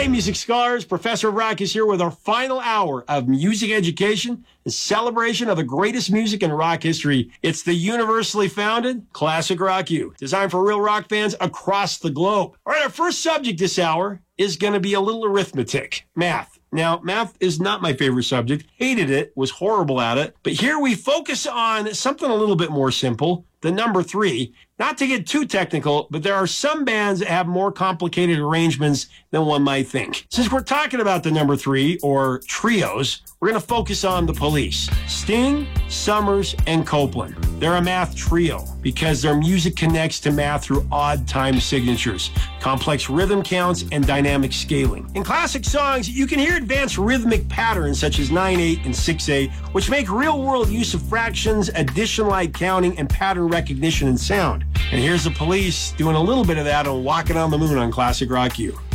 Hey, music scholars, Professor Rock is here with our final hour of music education, a celebration of the greatest music in rock history. It's the universally founded Classic Rock U, designed for real rock fans across the globe. All right, our first subject this hour is going to be a little arithmetic, math. Now, math is not my favorite subject. Hated it, was horrible at it. But here we focus on something a little bit more simple, the number 3. Not to get too technical, but there are some bands that have more complicated arrangements than one might think. Since we're talking about the number 3, or trios, we're going to focus on the Police. Sting, Summers, and Copeland. They're a math trio because their music connects to math through odd time signatures, complex rhythm counts, and dynamic scaling. In classic songs, you can hear advanced rhythmic patterns such as 9/8 and 6/8, which make real-world use of fractions, addition-like counting, and pattern recognition and sound. And here's the Police doing a little bit of that on Walking on the Moon on Classic Rock U.